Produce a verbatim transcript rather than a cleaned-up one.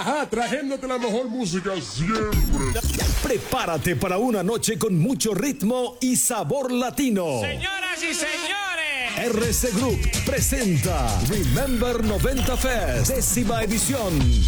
Ajá, trayéndote la mejor música siempre. Prepárate para una noche con mucho ritmo y sabor latino. Señoras y señores, R C Group presenta Remember noventa Fest, décima edición.